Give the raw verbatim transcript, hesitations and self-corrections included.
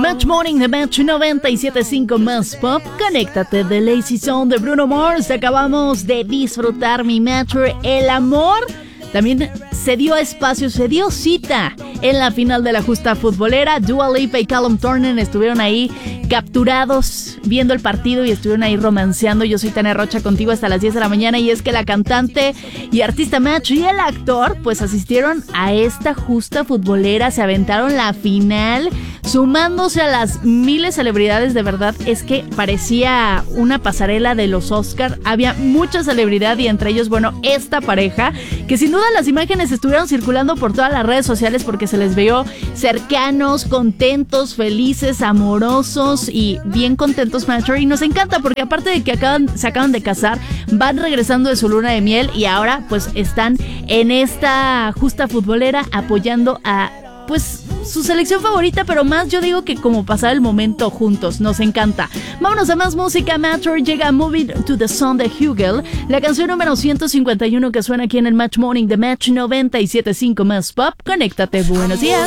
Match Morning de Match noventa y siete punto cinco más pop. Conéctate de Lazy Zone de Bruno Mars. Acabamos de disfrutar mi match. El amor también se dio espacio, se dio cita en la final de la justa futbolera. Dua Lipa y Callum Turner estuvieron ahí capturados viendo el partido y estuvieron ahí romanceando. Yo soy Tania Rocha contigo hasta las diez de la mañana, y es que la cantante y artista Match y el actor pues asistieron a esta justa futbolera, se aventaron la final sumándose a las miles de celebridades. De verdad es que parecía una pasarela de los Oscar, había mucha celebridad y entre ellos, bueno, esta pareja que sin duda las imágenes estuvieron circulando por todas las redes sociales porque se les vio cercanos, contentos, felices, amorosos y bien contentos, Match. Y nos encanta porque aparte de que acaban, se acaban de casar, van regresando de su luna de miel y ahora pues están en esta justa futbolera apoyando a pues su selección favorita, pero más yo digo que como pasar el momento juntos. Nos encanta. Vámonos a más música. Matter llega Moving to the Sun de Hugel, la canción número ciento cincuenta y uno que suena aquí en el Match Morning de Match noventa y siete punto cinco más pop. Conéctate, buenos días.